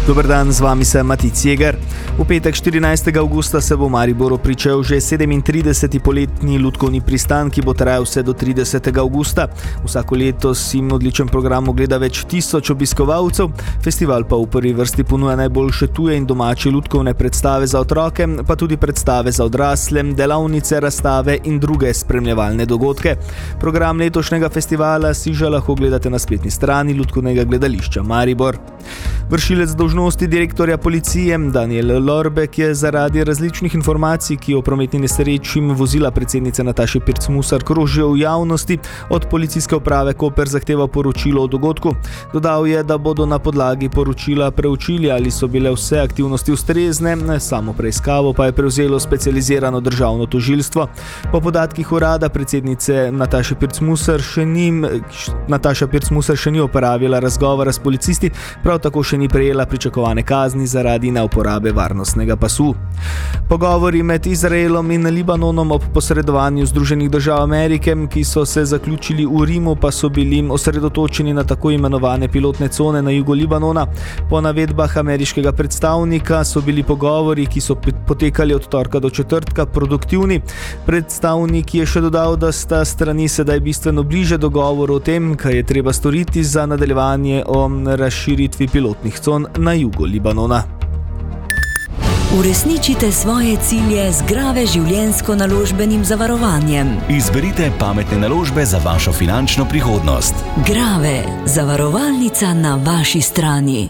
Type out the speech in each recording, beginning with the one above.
Dober dan, z vami sem Matic Jeger. V petek 14. avgusta se bo v Mariboru pričel že 37. poletni lutkovni pristan, ki bo trajal vse do 30. avgusta. Vsako leto si odličen program ogleda več tisoč obiskovalcev. Festival pa v prvi vrsti ponuja najboljše tuje in domače lutkovne predstave za otroke, pa tudi predstave za odrasle, delavnice, razstave in druge spremljevalne dogodke. Program letošnjega festivala si že lahko gledate na spletni strani Lutkovnega gledališča Maribor. Vršilec dolžnosti direktorja policije Daniel Lorbek je zaradi različnih informacij, ki o prometni nesreči vozila predsednice Nataše Pirc Musar krožijo v javnosti, od policijske uprave Koper zahteval poročilo o dogodku. Dodal je, da bodo na podlagi poročila preučili, ali so bile vse aktivnosti ustrezne, samo preiskavo pa je prevzelo specializirano državno tožilstvo. Po podatkih urada predsednice Nataša Pirc Musar še ni opravila razgovora s policisti, prav tako še ni prejela pričakovane kazni zaradi neuporabe varnostnega pasu. Pogovori med Izraelom in Libanonom ob posredovanju Združenih držav Amerike, ki so se zaključili v Rimu, pa so bili osredotočeni na tako imenovane pilotne cone na jugu Libanona. Po navedbah ameriškega predstavnika so bili pogovori, ki so potekali od torka do četrtka, produktivni. Predstavnik je še dodal, da sta strani sedaj bistveno bliže dogovoru o tem, kaj je treba storiti za nadaljevanje o razširitvi pilotnih con na jugu Libanona. Uresničite svoje cilje z Grave življenjsko-naložbenim zavarovanjem. Izberite pametne naložbe za vašo finančno prihodnost. Grave, zavarovalnica na vaši strani.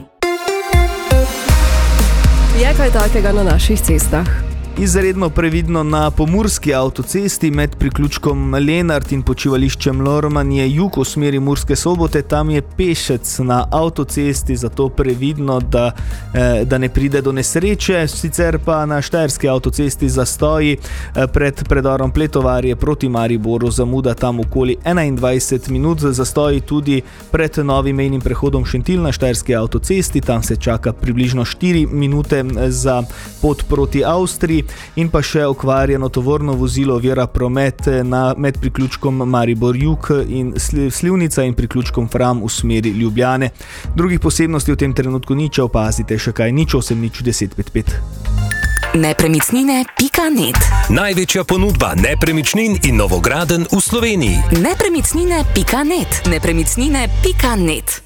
Je kaj takega na naših cestah? Izredno previdno na pomurski avtocesti med priključkom Lenart in počivališčem Lorman je jug v smeri Murske Sobote, tam je pešec na avtocesti, zato previdno, da ne pride do nesreče. Sicer pa na štajerski avtocesti zastoji pred predorom Pletovarje proti Mariboru, zamuda tam okoli 21 minut, zastoji tudi pred novim mejnim prehodom Šentilj na štajerski avtocesti, tam se čaka približno 4 minute za pot proti Avstriji. In pa še okvarjeno tovorno vozilo ovira promet med priključkom Maribor Jug in Slivnica in priključkom Fram v smeri Ljubljane. Drugih posebnosti v tem trenutku ni, če opazite še kaj, 080 1055. Nepremičnine.net. Največja ponudba nepremičnin in novogradenj v Sloveniji. Nepremičnine.net. Nepremičnine.net.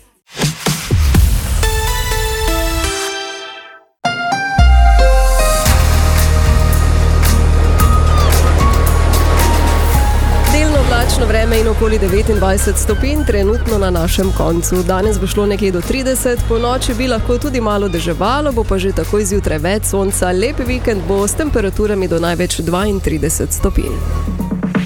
Oblačno vreme in okoli 29 stopinj, trenutno na našem koncu. Danes bo šlo nekje do 30, po noči bi lahko tudi malo deževalo, bo pa že takoj zjutraj več sonca. Lep vikend bo s temperaturami do največ 32 stopinj.